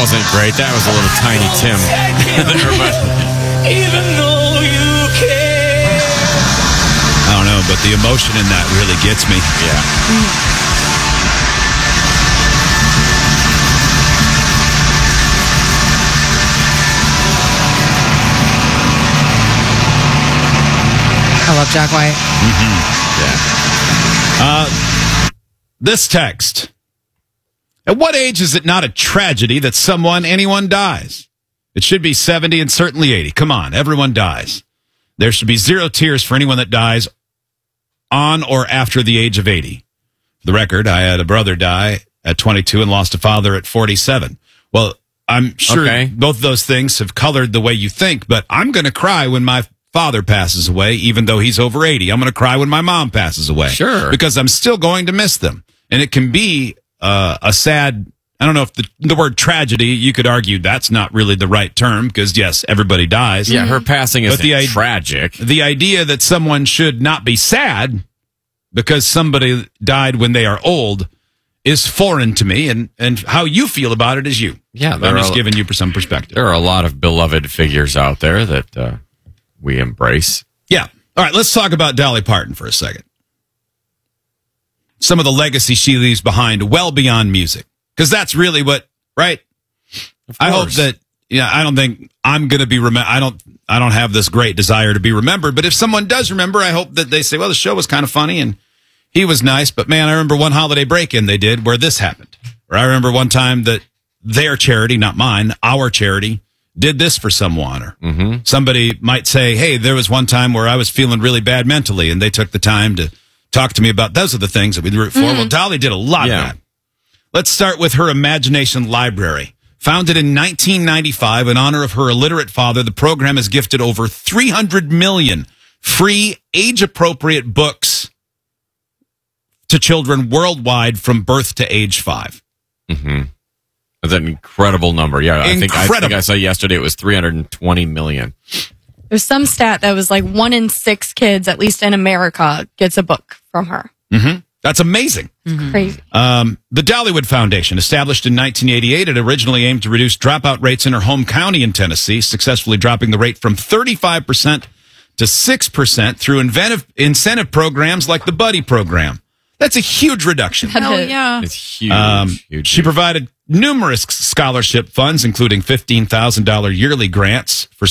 wasn't great. That was a little Tiny Tim there, but Even though you care. I don't know, but the emotion in that really gets me. yeah. I love Jack White. This text. At what age is it not a tragedy that anyone dies? It should be 70 and certainly 80. Come on, everyone dies. There should be 0 tears for anyone that dies on or after the age of 80. For the record, I had a brother die at 22 and lost a father at 47. Well, I'm sure both of those things have colored the way you think, but I'm going to cry when my father passes away, even though he's over 80. I'm going to cry when my mom passes away. Sure. Because I'm still going to miss them. And it can be a sad, I don't know if the word tragedy, you could argue that's not really the right term, because yes, everybody dies. Yeah, her passing is tragic. The idea that someone should not be sad because somebody died when they are old is foreign to me, and how you feel about it is you. Yeah, I'm just giving you some perspective. There are a lot of beloved figures out there that we embrace. Yeah. All right, let's talk about Dolly Parton for a second. Some of the legacy she leaves behind well beyond music. Because that's really what, right? I hope that, I don't think I'm going to be I don't have this great desire to be remembered, but if someone does remember, I hope that they say, well, the show was kind of funny and he was nice, but man, I remember one holiday break-in they did where this happened. Or I remember one time that their charity, not mine, our charity, did this for someone. Or somebody might say, hey, there was one time where I was feeling really bad mentally, and they took the time to talk to me about those are the things that we root for. Well, Dolly did a lot of that. Let's start with her Imagination Library. Founded in 1995 in honor of her illiterate father, the program has gifted over 300 million free, age-appropriate books to children worldwide from birth to age 5. That's an incredible number. Yeah, I think I saw yesterday it was 320 million. There's some stat that was like 1 in 6 kids, at least in America, gets a book from her. That's amazing. Crazy. The Dollywood Foundation, established in 1988, it originally aimed to reduce dropout rates in her home county in Tennessee, successfully dropping the rate from 35% to 6% through incentive programs like the Buddy program. That's a huge reduction. Hell yeah. It's huge. She provided numerous scholarship funds, including $15,000 yearly grants for